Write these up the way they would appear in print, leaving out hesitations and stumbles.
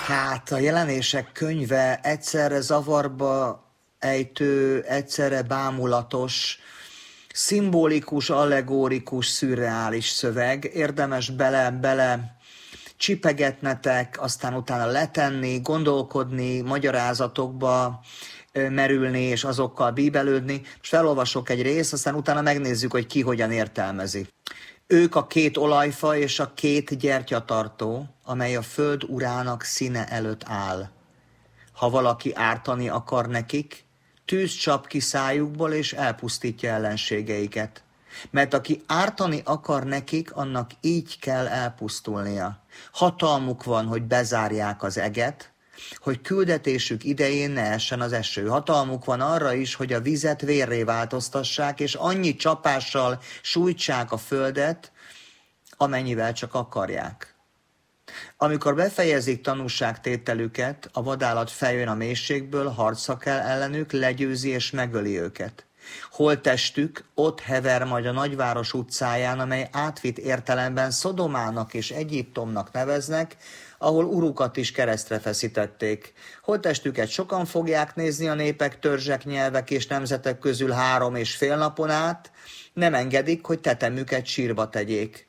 Hát a Jelenések könyve egyszerre zavarba ejtő, egyszerre bámulatos, szimbolikus, allegórikus, szürreális szöveg. Érdemes bele csipegetnetek, aztán utána letenni, gondolkodni, magyarázatokba merülni, és azokkal bíbelődni. Most felolvasok egy részt, aztán utána megnézzük, hogy ki hogyan értelmezi. Ők a két olajfa és a két gyertyatartó, amely a föld urának színe előtt áll. Ha valaki ártani akar nekik, tűz csap ki szájukból, és elpusztítja ellenségeiket. Mert aki ártani akar nekik, annak így kell elpusztulnia. Hatalmuk van, hogy bezárják az eget, hogy küldetésük idején ne essen az eső. Hatalmuk van arra is, hogy a vizet vérré változtassák, és annyi csapással sújtsák a földet, amennyivel csak akarják. Amikor befejezik tanúságtételüket, a vadállat feljön a mélységből, harcra kell ellenük, legyőzi és megöli őket. Holttestük ott hever majd a nagyváros utcáján, amely átvitt értelemben Szodomának és Egyiptomnak neveznek, ahol urukat is keresztre feszítették. Holttestüket sokan fogják nézni a népek, törzsek, nyelvek és nemzetek közül 3,5 napon át, nem engedik, hogy tetemüket sírba tegyék.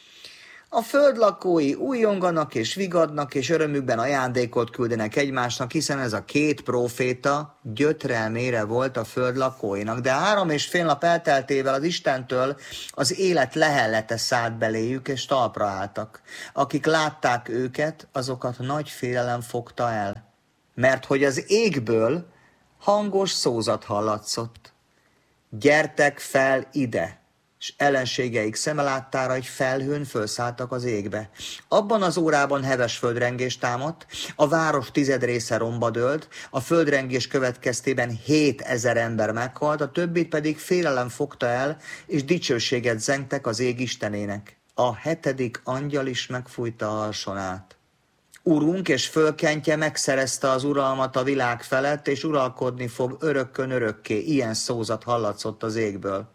A föld lakói újjonganak és vigadnak, és örömükben ajándékot küldenek egymásnak, hiszen ez a két próféta gyötrelmére volt a föld lakóinak. De 3,5 nap elteltével az Istentől az élet lehellete szállt beléjük, és talpra álltak. Akik látták őket, azokat nagy félelem fogta el, mert hogy az égből hangos szózat hallatszott. Gyertek fel ide! És ellenségeik szeme láttára egy felhőn fölszálltak az égbe. Abban az órában heves földrengés támadt, a város 10 része romba dőlt, a földrengés következtében 7000 ember meghalt, a többit pedig félelem fogta el, és dicsőséget zengtek az ég Istenének. A 7. angyal is megfújta a harsonát. Urunk és fölkentje megszerezte az uralmat a világ felett, és uralkodni fog örökkön örökké. Ilyen szózat hallatszott az égből.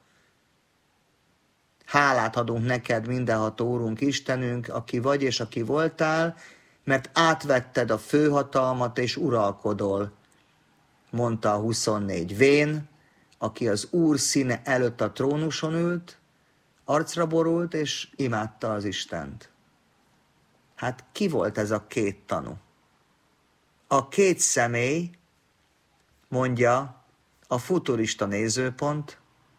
Hálát adunk neked, mindenható Úrunk Istenünk, aki vagy és aki voltál, mert átvetted a főhatalmat és uralkodol, mondta a 24. Vén, aki az Úr színe előtt a trónuson ült, arcra borult és imádta az Istent. Hát ki volt ez a két tanú? A két személy, mondja a futurista nézőpont,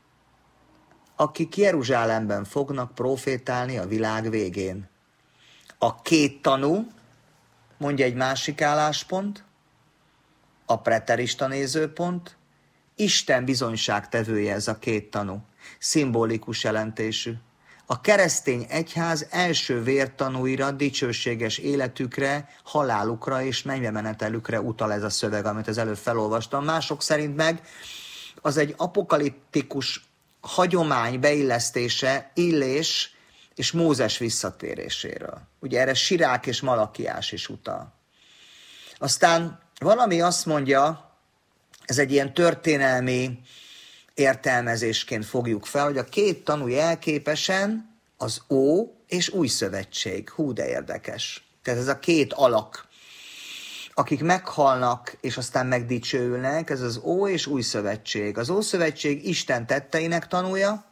akik Jeruzsálemben fognak profétálni a világ végén. A két tanú, mondja egy másik álláspont, a preterista nézőpont, Isten bizonyságtevője ez a két tanú, szimbolikus jelentésű. A keresztény egyház első vértanúira, dicsőséges életükre, halálukra és mennybe menetelükre utal ez a szöveg, amit az előbb felolvastam. Mások szerint meg az egy apokaliptikus hagyomány beillesztése Illés és Mózes visszatéréséről. Ugye erre Sirák és Malakiás is utal. Aztán valami azt mondja, ez egy ilyen történelmi értelmezésként fogjuk fel, hogy a két tanú jelképesen az Ó és Új Szövetség. Hú, de érdekes. Tehát ez a két alak, akik meghalnak és aztán megdicsőülnek, ez az Ó és Új Szövetség. Az Ószövetség Isten tetteinek tanúja,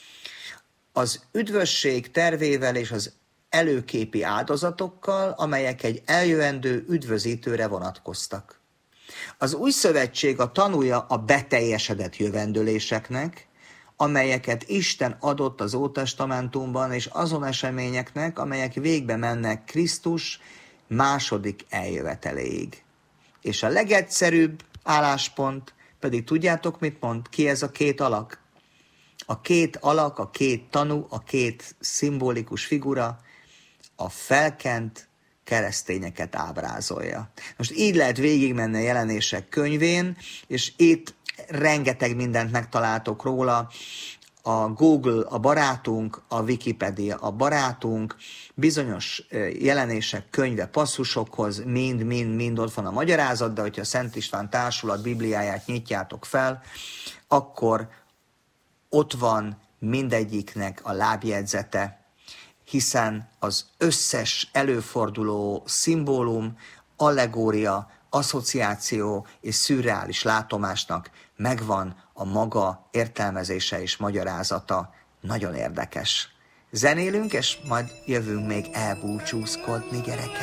az üdvösség tervével és az előképi áldozatokkal, amelyek egy eljövendő üdvözítőre vonatkoztak. Az Új Szövetség a tanúja a beteljesedett jövendőléseknek, amelyeket Isten adott az Ótestamentumban, és azon eseményeknek, amelyek végbe mennek Krisztus második eljöveteléig. És a legegyszerűbb álláspont pedig tudjátok, mit mond? Ki ez a két alak? A két alak, a két tanú, a két szimbolikus figura a felkent keresztényeket ábrázolja. Most így lehet végigmenni a Jelenések könyvén, és itt rengeteg mindent megtaláltok róla. A Google a barátunk, a Wikipedia a barátunk, bizonyos Jelenések könyve passzusokhoz mind ott van a magyarázat, de hogyha a Szent István Társulat Bibliáját nyitjátok fel, akkor ott van mindegyiknek a lábjegyzete, hiszen az összes előforduló szimbólum allegória, asszociáció és szürreális látomásnak megvan a maga értelmezése és magyarázata. Nagyon érdekes. Zenélünk, és majd jövünk még elbúcsúzkodni, gyerekek.